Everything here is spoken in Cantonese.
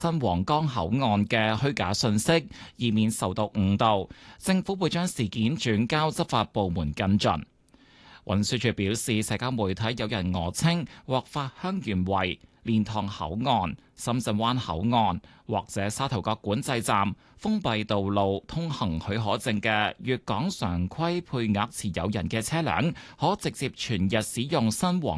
新皇崗口岸嘅虛假信息，以免受到誤導。政府會將事件轉交執法部門跟進。運輸署表示，社交媒體有人訛稱獲發香園圍、蓮塘口岸、深圳灣口岸或者沙頭角管制站封閉道路通行許可證嘅粵港常規配額持有人嘅車輛，可直接全日使用新皇